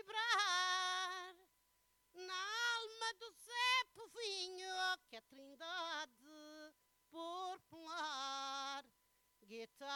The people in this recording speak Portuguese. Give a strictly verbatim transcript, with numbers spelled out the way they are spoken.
vibrar na alma do Zé Povinho, que a trindade